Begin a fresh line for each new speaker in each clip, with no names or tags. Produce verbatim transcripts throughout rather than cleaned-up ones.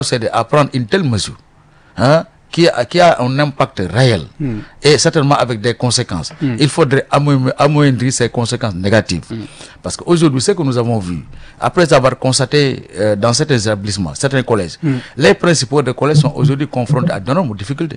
procéder à prendre une telle mesure, hein, qui a, qui a un impact réel mm. et certainement avec des conséquences, mm. il faudrait amoindrir ces conséquences négatives. Mm. Parce qu'aujourd'hui, ce que nous avons vu, après avoir constaté euh, dans certains établissements, certains collèges, mm. les principaux des collèges sont aujourd'hui confrontés à d'énormes difficultés.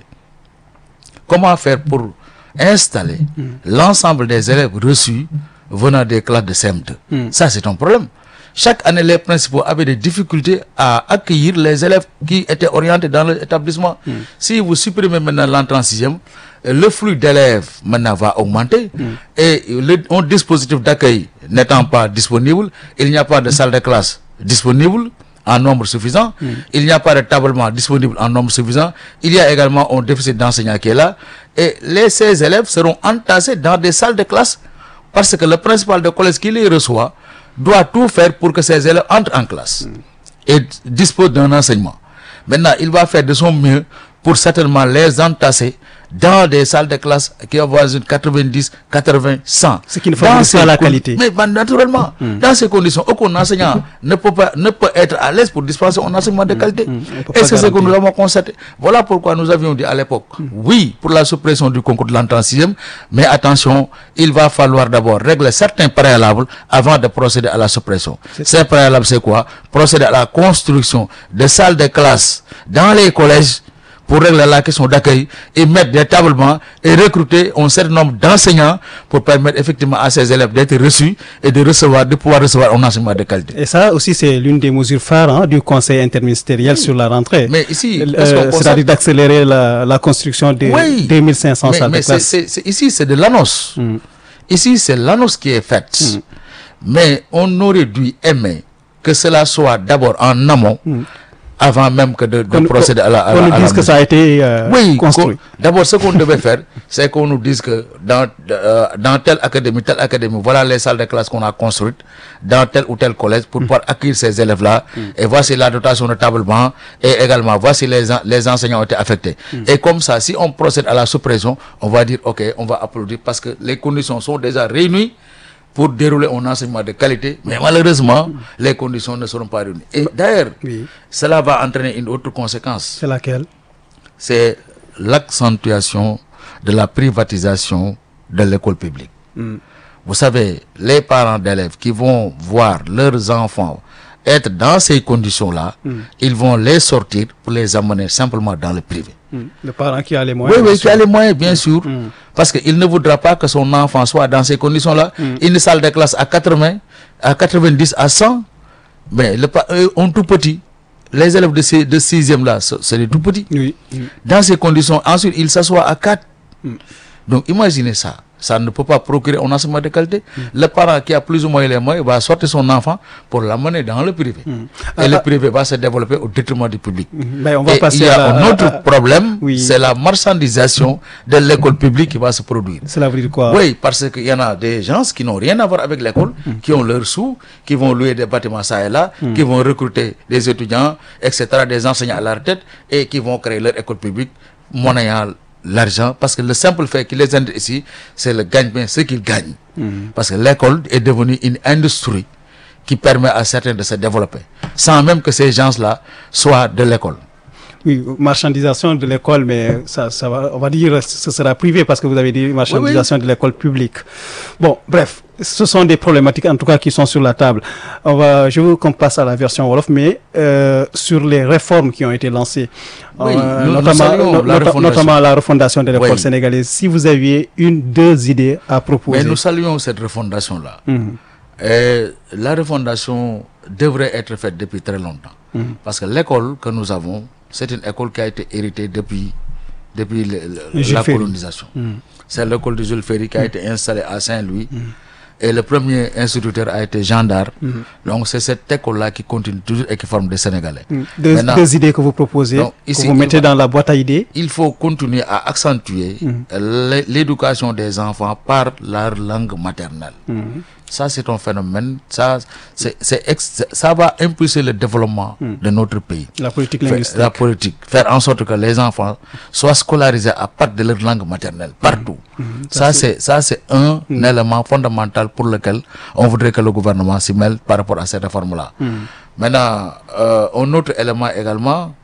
Comment faire pour installer mm. l'ensemble des élèves reçus venant des classes de C M deux? Mm. Ça, c'est un problème. Chaque année, les principaux avaient des difficultés à accueillir les élèves qui étaient orientés dans l'établissement. Mm. Si vous supprimez maintenant l'entrée en sixième, le flux d'élèves maintenant va augmenter. Mm. Et le, un dispositif d'accueil n'étant pas disponible, il n'y a pas de salle de classe disponible en nombre suffisant. Mm. Il n'y a pas de tablement disponible en nombre suffisant. Il y a également un déficit d'enseignants qui est là. Et les, ces élèves seront entassés dans des salles de classe parce que le principal de collège qui les reçoit doit tout faire pour que ces élèves entrent en classe mm. et disposent d'un enseignement. Maintenant, il va faire de son mieux pour certainement les entasser dans des salles de classe qui avoisinent quatre-vingt-dix, quatre-vingts, cent.
Ce qui ne favorise pas la qualité.
Mais bah, naturellement, mm. dans ces conditions, aucun enseignant ne peut pas ne peut être à l'aise pour dispenser un enseignement de qualité. Mm. Et c'est ce que nous avons constaté. Voilà pourquoi nous avions dit à l'époque, mm. oui, pour la suppression du concours de l'entrée en sixième, mais attention, il va falloir d'abord régler certains préalables avant de procéder à la suppression. Ces préalables, c'est quoi? Procéder à la construction de salles de classe dans les collèges pour régler la question d'accueil et mettre des tablements et recruter un certain nombre d'enseignants pour permettre effectivement à ces élèves d'être reçus et de recevoir, de pouvoir recevoir un enseignement de qualité.
Et ça aussi, c'est l'une des mesures phares hein, du Conseil interministériel oui. sur la rentrée.
Mais ici,
euh, c'est-à-dire d'accélérer la, la construction de oui. deux mille cinq cents salles de classe.
C'est, c'est, ici, c'est de l'annonce. Mm. Ici, c'est l'annonce qui est faite. Mm. Mais on aurait dû aimer que cela soit d'abord en amont. Mm. Avant même que de, de on, procéder à la à
On nous
la,
dise que ça a été euh,
oui,
construit.
D'abord, ce qu'on devait faire, c'est qu'on nous dise que dans, euh, dans telle académie, telle académie, voilà les salles de classe qu'on a construites dans tel ou tel collège pour mm. pouvoir accueillir ces élèves-là. Mm. Et voici la dotation de tablement et également voici les, les enseignants ont été affectés. Mm. Et comme ça, si on procède à la suppression, on va dire, OK, on va applaudir parce que les conditions sont déjà réunies pour dérouler un enseignement de qualité, mais malheureusement, mmh. les conditions ne seront pas réunies. Et d'ailleurs, oui. cela va entraîner une autre conséquence.
C'est laquelle?
C'est l'accentuation de la privatisation de l'école publique. Mmh. Vous savez, les parents d'élèves qui vont voir leurs enfants être dans ces conditions-là, mmh. ils vont les sortir pour les amener simplement dans le privé.
Mmh. Le parent qui a les moyens.
Oui, oui, qui a les moyens, bien sûr. Mmh. Parce qu'il ne voudra pas que son enfant soit dans ces conditions-là. Mmh. Une salle de classe à quatre-vingts, à quatre-vingt-dix, à cent, mais le, euh, on tout petit. Les élèves de, ces, de sixième là, c'est des tout petits.
Oui. Mmh.
Dans ces conditions, ensuite, ils s'assoient à quatre. Mmh. Donc, imaginez ça. Ça ne peut pas procurer un enseignement de qualité. Mmh. Le parent qui a plus ou moins les moyens va sortir son enfant pour l'amener dans le privé. Mmh. Et ah, le privé va se développer au détriment du public.
Mais on va
et
passer
il y a
à la,
un autre
à, à,
problème,
oui.
c'est la marchandisation de l'école publique qui va se produire.
Cela veut dire quoi?
Oui, parce qu'il y en a des gens qui n'ont rien à voir avec l'école, mmh. qui ont leurs sous, qui vont louer des bâtiments ça et là, mmh. qui vont recruter des étudiants, et cetera, des enseignants à leur tête, et qui vont créer leur école publique monnayant l'argent, parce que le simple fait qu'ils les intéressent ici, c'est le gagne-pain, ce qu'ils gagnent. Mmh. Parce que l'école est devenue une industrie qui permet à certains de se développer, sans même que ces gens-là soient de l'école.
Oui, marchandisation de l'école, mais ça, ça va, on va dire ce sera privé parce que vous avez dit marchandisation oui, oui. de l'école publique. Bon, bref, ce sont des problématiques en tout cas qui sont sur la table. On va, je veux qu'on passe à la version Wolof, mais euh, sur les réformes qui ont été lancées,
oui,
euh,
nous,
notamment,
nous
no,
la
notamment la refondation de l'école
oui.
sénégalaise. Si vous aviez une, deux idées à proposer.
Mais nous saluons cette refondation-là.
Mm-hmm.
Et la refondation devrait être faite depuis très longtemps. Mm-hmm. Parce que l'école que nous avons, c'est une école qui a été héritée depuis, depuis le, le, la colonisation. Mm. C'est l'école de Jules Ferry qui a mm. été installée à Saint-Louis. Mm. Et le premier instituteur a été Jean d'Arc. Mm. Donc c'est cette école-là qui continue toujours et qui forme des Sénégalais.
Mm. Deux, deux idées que vous proposez, donc, ici, que vous mettez va, dans la boîte à idées.
Il faut continuer à accentuer mm. l'éducation des enfants par leur langue maternelle. Mm. Ça, c'est un phénomène. Ça, c'est, c'est ex- ça va impulser le développement mm. de notre pays.
La politique linguistique.
La politique. Faire en sorte que les enfants soient scolarisés à partir de leur langue maternelle, partout. Mm. Mm. Ça, ça, c'est, ça, c'est un mm. élément fondamental pour lequel on voudrait que le gouvernement s'y mêle par rapport à cette réforme-là. Mm. Maintenant, euh, un autre élément également,